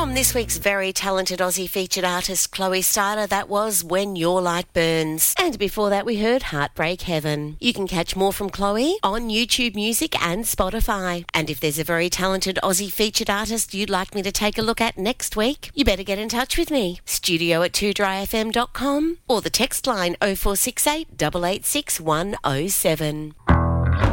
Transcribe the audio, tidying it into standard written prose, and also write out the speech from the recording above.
From this week's very talented Aussie featured artist Chloe Starter, that was When Your Light Burns. And before that we heard Heartbreak Heaven. You can catch more from Chloe on YouTube Music and Spotify. And if there's a very talented Aussie featured artist you'd like me to take a look at next week, you better get in touch with me. studio@2dryfm.com or the text line 0468 886 107.